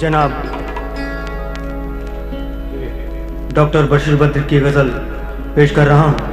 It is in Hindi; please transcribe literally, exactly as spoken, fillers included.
जनाब, डॉक्टर बशीर बद्र की गजल पेश कर रहा हूं।